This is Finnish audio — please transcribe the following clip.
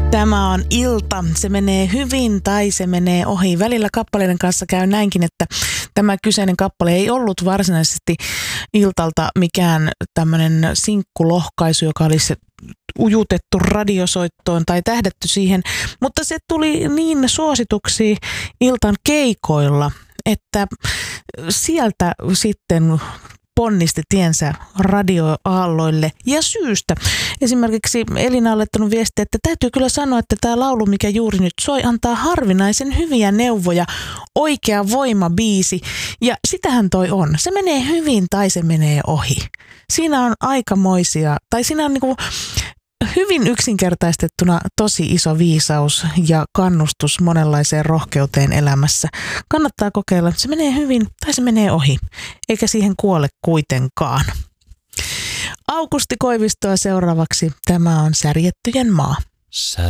Tämä on ilta. Se menee hyvin tai se menee ohi. Välillä kappaleiden kanssa käy näinkin, että tämä kyseinen kappale ei ollut varsinaisesti iltalta mikään tämmöinen sinkkulohkaisu, joka olisi ujutettu radiosoittoon tai tähdätty siihen, mutta se tuli niin suosituksi iltan keikoilla, että sieltä sitten ponnisti tiensä radioaalloille ja syystä. Esimerkiksi Elina on laittanut viestiä, että täytyy kyllä sanoa, että tämä laulu, mikä juuri nyt soi, antaa harvinaisen hyviä neuvoja, oikea voimabiisi. Ja sitähän toi on. Se menee hyvin tai se menee ohi. Siinä on aikamoisia, tai siinä on niinku hyvin yksinkertaistettuna tosi iso viisaus ja kannustus monenlaiseen rohkeuteen elämässä. Kannattaa kokeilla, se menee hyvin tai se menee ohi, eikä siihen kuole kuitenkaan. Aukusti Koivistoa seuraavaksi. Tämä on Särjettyjen maa.